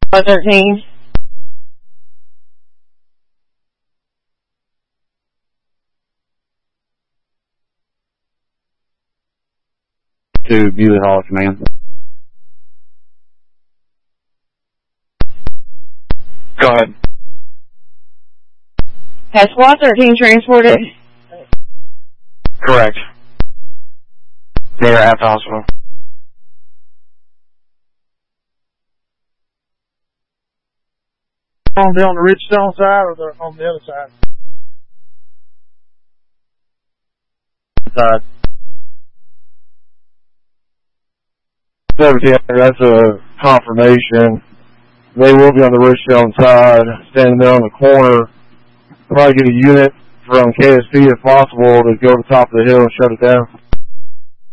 13. To Beauty Hall Command. Go ahead. Has SWAT 13 transported? Correct. They are at the hospital. On the Ridgestone side or on the other side? Side. 17, that's a confirmation. They will be on the Ridgestone side, standing there on the corner. Probably get a unit from KSP if possible to go to the top of the hill and shut it down.